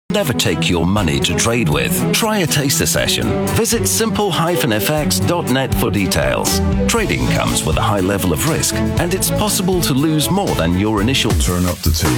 Never take your money to trade with. Try a taster session. Visit simple-fx.net for details. Trading comes with a high level of risk, and it's possible to lose more than your initial. Turn up the tape.